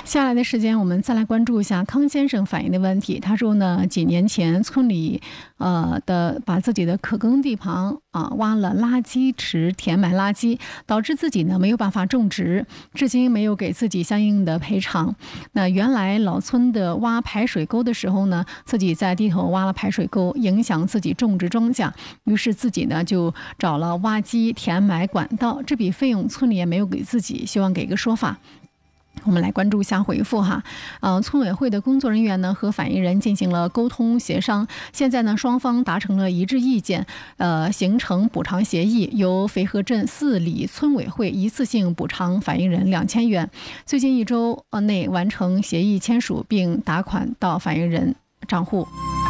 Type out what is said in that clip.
下来的时间，我们再来关注一下康先生反映的问题。他说呢，几年前村里把自己的可耕地旁挖了垃圾池填埋垃圾，导致自己呢没有办法种植，至今没有给自己相应的赔偿。那原来老村的挖排水沟的时候呢，自己在地头挖了排水沟，影响自己种植庄稼，于是自己呢就找了挖机填埋管道，这笔费用村里也没有给自己，希望给个说法。我们来关注一下回复哈，村委会的工作人员呢和反映人进行了沟通协商，现在呢双方达成了一致意见，形成补偿协议，由肥河镇4里村委会一次性补偿反映人2000元，最近1周内完成协议签署并打款到反映人账户。